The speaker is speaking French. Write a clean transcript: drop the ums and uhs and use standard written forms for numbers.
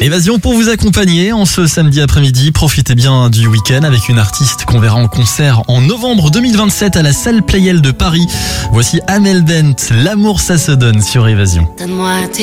Évasion pour vous accompagner en ce samedi après-midi. Profitez bien du week-end avec une artiste qu'on verra en concert en novembre 2027 à la salle Playel de Paris. Voici Amel Bent, L'amour ça se donne sur Évasion.